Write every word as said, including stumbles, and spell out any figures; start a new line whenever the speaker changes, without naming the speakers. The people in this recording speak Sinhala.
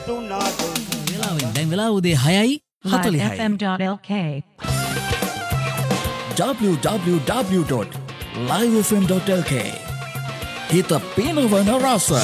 වෙලාවෙන් දැන් වෙලාව උදේ හයයි හතළිහයි.
live f m dot l k
w w w dot live f m dot l k හිත පිනවන රස